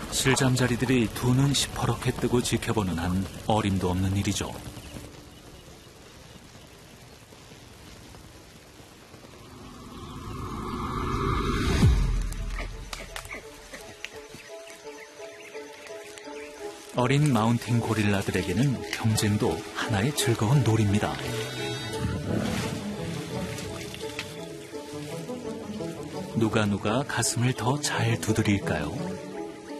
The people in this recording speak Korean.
실잠자리들이 두 눈 시퍼렇게 뜨고 지켜보는 한 어림도 없는 일이죠. 어린 마운틴 고릴라들에게는 경쟁도 하나의 즐거운 놀이입니다. 누가 가슴을 더 잘 두드릴까요?